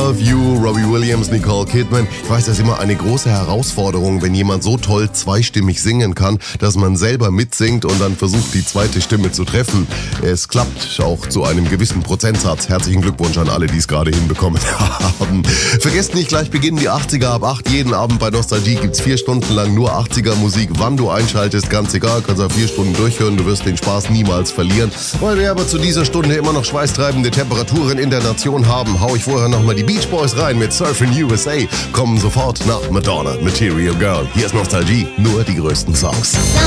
Love You, Robbie Williams, Nicole Kidman. Ich weiß, das ist immer eine große Herausforderung, wenn jemand so toll zweistimmig singen kann, dass man selber mitsingt und dann versucht, die zweite Stimme zu treffen. Es klappt auch zu einem gewissen Prozentsatz. Herzlichen Glückwunsch an alle, die es gerade hinbekommen haben. Vergesst nicht, gleich beginnen die 80er ab 8. Jeden Abend bei Nostalgie gibt's 4 Stunden lang nur 80er Musik. Wann du einschaltest, ganz egal. Kannst auf 4 Stunden durchhören. Du wirst den Spaß niemals verlieren. Weil wir aber zu dieser Stunde immer noch schweißtreibende Temperaturen in der Nation haben, hau ich vorher nochmal die Beach Boys rein mit Surfin' USA. Kommen sofort nach Madonna, Material Girl. Hier ist Nostalgie, nur die größten Songs.